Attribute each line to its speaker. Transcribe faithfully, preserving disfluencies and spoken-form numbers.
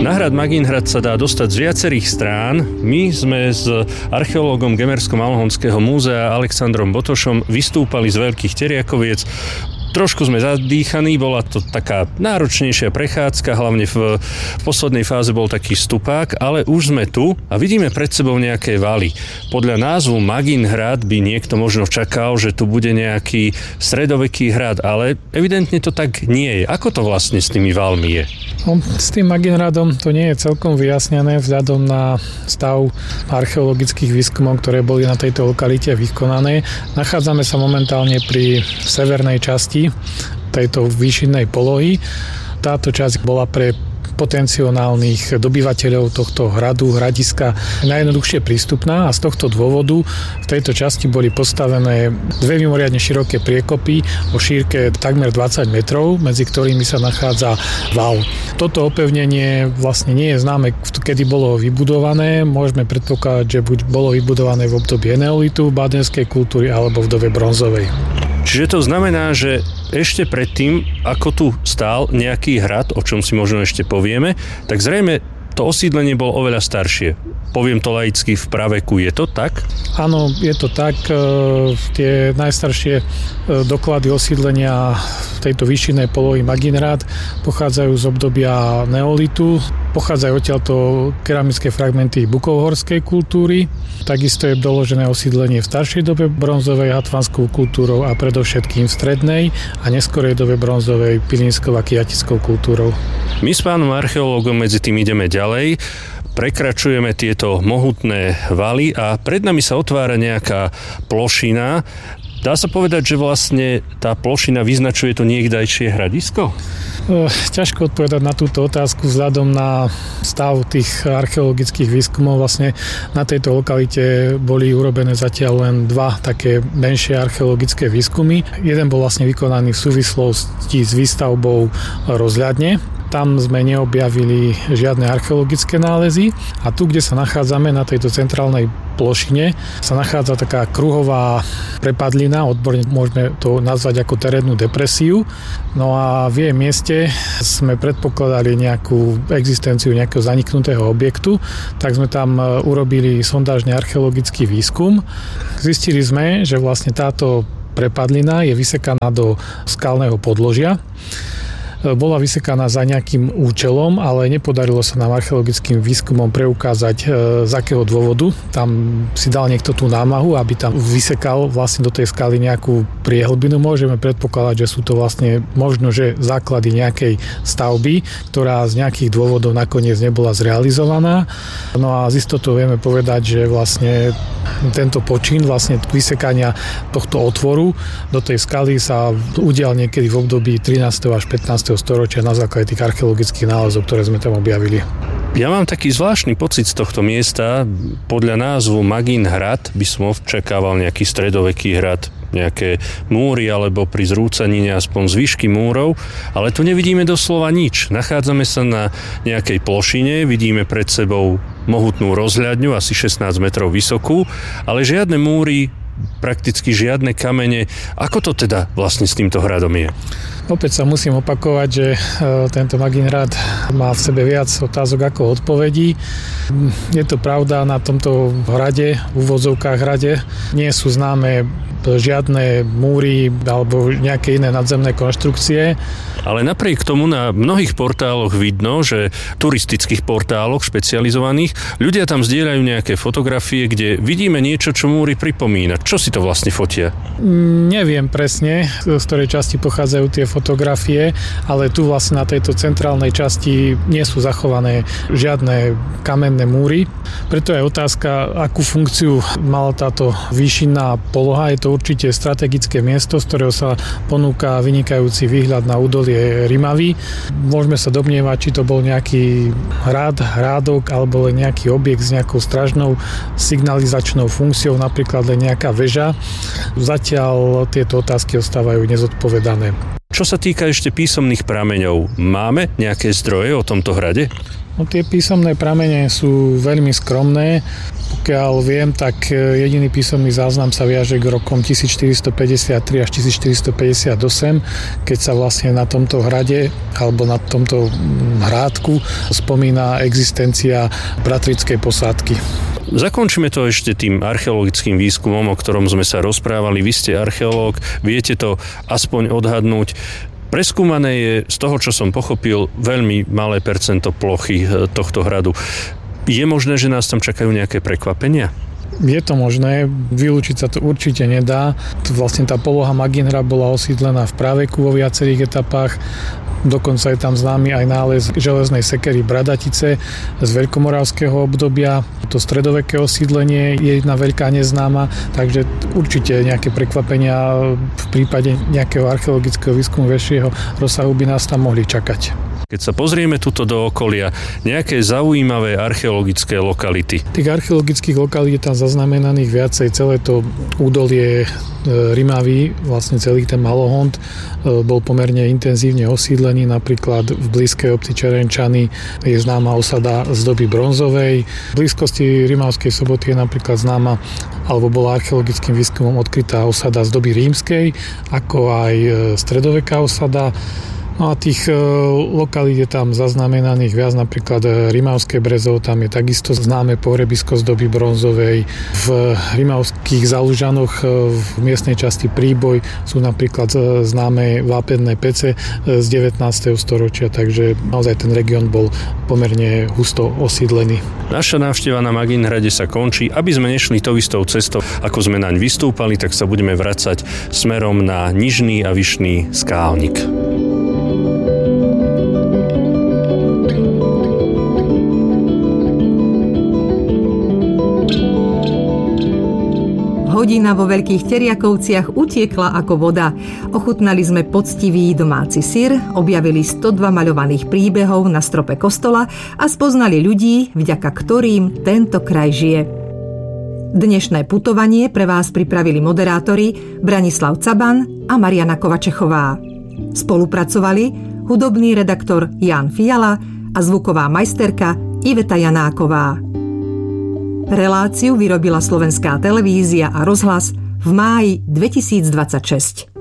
Speaker 1: Na hrad Magínhrad sa dá dostať z viacerých strán. My sme s archeológom Gemersko-Malhonského múzea Alexandrom Botošom vystúpali z Veľkých Teriakoviec. Trošku sme zadýchaní, bola to taká náročnejšia prechádzka, hlavne v, v poslednej fáze bol taký stupák, ale už sme tu a vidíme pred sebou nejaké valy. Podľa názvu Magínhrad by niekto možno čakal, že tu bude nejaký stredoveký hrad, ale evidentne to tak nie je. Ako to vlastne s tými valmi je?
Speaker 2: No, s tým Magínhradom to nie je celkom vyjasnené vzhľadom na stav archeologických výskumov, ktoré boli na tejto lokalite vykonané. Nachádzame sa momentálne pri severnej časti tejto výšinnej polohy. Táto časť bola pre potenciálnych dobyvateľov tohto hradu, hradiska najjednoduchšie prístupná a z tohto dôvodu v tejto časti boli postavené dve mimoriadne široké priekopy o šírke takmer dvadsať metrov, medzi ktorými sa nachádza val. Toto opevnenie vlastne nie je známe, kedy bolo vybudované. Môžeme predpokladať, že buď bolo vybudované v období eneolitu, bádenskej kultúry alebo v dobe bronzovej.
Speaker 1: Čiže to znamená, že ešte predtým, ako tu stál nejaký hrad, o čom si možno ešte povieme, tak zrejme to osídlenie bolo oveľa staršie. Poviem to laicky, v praveku. Je to tak?
Speaker 2: Áno, je to tak. Tie najstaršie doklady osídlenia tejto výšinnej polohy Magínhrad pochádzajú z obdobia neolitu. Pochádzajú odtiaľto keramické fragmenty bukovhorskej kultúry. Takisto je doložené osídlenie v staršej dobe bronzovej hatvanskou kultúrou a predovšetkým v strednej a neskorej dobe bronzovej pilinskou a kiatickou kultúrou.
Speaker 1: My s pánom archeológom medzi tým ideme ďalej. Prekračujeme tieto mohutné valy a pred nami sa otvára nejaká plošina. Dá sa povedať, že vlastne tá plošina vyznačuje to niekdajšie hradisko?
Speaker 2: Ťažko odpovedať na túto otázku vzhľadom na stav tých archeologických výskumov. Vlastne na tejto lokalite boli urobené zatiaľ len dva také menšie archeologické výskumy. Jeden bol vlastne vykonaný v súvislosti s výstavbou rozhľadne. Tam sme neobjavili žiadne archeologické nálezy a tu, kde sa nachádzame na tejto centrálnej plošine, sa nachádza taká kruhová prepadlina, odborne môžeme to nazvať ako terénnu depresiu. No a v jej mieste sme predpokladali nejakú existenciu nejakého zaniknutého objektu, tak sme tam urobili sondážny archeologický výskum. Zistili sme, že vlastne táto prepadlina je vysekaná do skalného podložia. Bola vysekaná za nejakým účelom, ale nepodarilo sa nám archeologickým výskumom preukázať z akého dôvodu. Tam si dal niekto tú námahu, aby tam vysekal vlastne do tej skaly nejakú priehlbinu. Môžeme predpokladať, že sú to vlastne možno, že základy nejakej stavby, ktorá z nejakých dôvodov nakoniec nebola zrealizovaná. No a z istotou vieme povedať, že vlastne tento počin vlastne vysekania tohto otvoru do tej skaly sa udial niekedy v období trinásteho až pätnásteho storočia na základe tých archeologických nálezov, ktoré sme tam objavili.
Speaker 1: Ja mám taký zvláštny pocit z tohto miesta. Podľa názvu Magínhrad by som očakával nejaký stredoveký hrad, nejaké múry alebo pri zrúcanine aspoň zvyšky múrov, ale tu nevidíme doslova nič. Nachádzame sa na nejakej plošine, vidíme pred sebou mohutnú rozhľadňu, asi šestnásť metrov vysokú, ale žiadne múry, prakticky žiadne kamene. Ako to teda vlastne s týmto hradom je?
Speaker 2: Opäť sa musím opakovať, že tento Magínhrad má v sebe viac otázok ako odpovedí. Je to pravda, na tomto hrade, v úvodzovkách hrade, nie sú známe žiadne múry alebo nejaké iné nadzemné konštrukcie.
Speaker 1: Ale napriek tomu na mnohých portáloch vidno, že turistických portáloch špecializovaných, ľudia tam zdieľajú nejaké fotografie, kde vidíme niečo, čo múry pripomína. Čo si to vlastne fotia?
Speaker 2: Neviem presne, z ktorej časti pochádzajú tie fotografie, ale tu vlastne na tejto centrálnej časti nie sú zachované žiadne kamenné múry. Preto je otázka, akú funkciu mala táto výšinná poloha. Je to určite strategické miesto, z ktorého sa ponúka vynikajúci výhľad na údolie Rimavy. Môžeme sa domnievať, či to bol nejaký hrad, hrádok alebo len nejaký objekt s nejakou stražnou signalizačnou funkciou, napríklad len nejaká väža. Zatiaľ tieto otázky ostávajú nezodpovedané.
Speaker 1: Čo sa týka ešte písomných prameňov, máme nejaké zdroje o tomto hrade?
Speaker 2: No, tie písomné pramene sú veľmi skromné. Pokiaľ viem, tak jediný písomný záznam sa viaže k rokom tisícštyristopäťdesiattri až tisícštyristopäťdesiatosem, keď sa vlastne na tomto hrade alebo na tomto hrádku spomína existencia bratrickej posádky.
Speaker 1: Zakončíme to ešte tým archeologickým výskumom, o ktorom sme sa rozprávali. Vy ste archeológ, viete to aspoň odhadnúť. Preskúmané je, z toho, čo som pochopil, veľmi malé percento plochy tohto hradu. Je možné, že nás tam čakajú nejaké prekvapenia?
Speaker 2: Je to možné, vylúčiť sa to určite nedá. Vlastne tá poloha Maginhra bola osídlená v praveku vo viacerých etapách. Dokonca je tam známy aj nález železnej sekery Bradatice z veľkomoravského obdobia. To stredoveké osídlenie je jedna veľká neznáma, takže určite nejaké prekvapenia v prípade nejakého archeologického výskumu väčšieho rozsahu by nás tam mohli čakať.
Speaker 1: Keď sa pozrieme tuto do okolia, nejaké zaujímavé archeologické lokality.
Speaker 2: Tých archeologických lokalít je tam zaznamenaných viacej. Celé to údolie Rimavy, vlastne celý ten Malohont bol pomerne intenzívne osídlený. Napríklad v blízkej obci Čerenčany je známa osada z doby bronzovej. V blízkosti Rimavskej Soboty je napríklad známa alebo bola archeologickým výskumom odkrytá osada z doby rímskej, ako aj stredoveká osada. No a tých e, lokalít je tam zaznamenaných viac, napríklad Rimavské Brezov, tam je takisto známe pohrebisko z doby bronzovej. V rimavských Zalužanoch e, v miestnej časti Príboj sú napríklad e, známe vápenné pece e, z devätnásteho storočia, takže naozaj ten región bol pomerne husto osídlený.
Speaker 1: Naša návšteva na Maginhrade sa končí. Aby sme nešli tou istou cestou, ako sme naň vystúpali, tak sa budeme vracať smerom na Nižný a Vyšný Skálnik.
Speaker 3: Hodina vo Veľkých Teriakovciach utiekla ako voda. Ochutnali sme poctivý domáci syr, objavili sto dva maľovaných príbehov na strope kostola a spoznali ľudí, vďaka ktorým tento kraj žije. Dnešné putovanie pre vás pripravili moderátori Branislav Caban a Mariana Kovačechová. Spolupracovali hudobný redaktor Ján Fiala a zvuková majsterka Iveta Janáková. Reláciu vyrobila Slovenská televízia a rozhlas v máji dvetisícdvadsaťšesť.